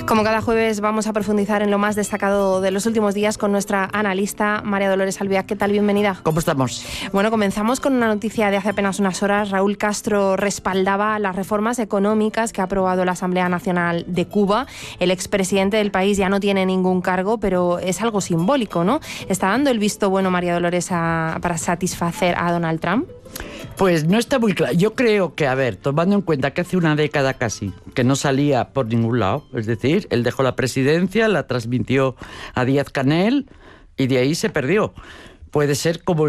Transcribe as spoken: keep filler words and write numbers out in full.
Como cada jueves vamos a profundizar en lo más destacado de los últimos días con nuestra analista María Dolores Albiac. ¿Qué tal? Bienvenida. ¿Cómo estamos? Bueno, comenzamos con una noticia de hace apenas unas horas. Raúl Castro respaldaba las reformas económicas que ha aprobado la Asamblea Nacional de Cuba. El expresidente del país ya no tiene ningún cargo, pero es algo simbólico, ¿no? ¿Está dando el visto bueno María Dolores a, para satisfacer a Donald Trump? Pues no está muy claro. Yo creo que, a ver, tomando en cuenta que hace una década casi que no salía por ningún lado, es decir, él dejó la presidencia, la transmitió a Díaz-Canel y de ahí se perdió. Puede ser como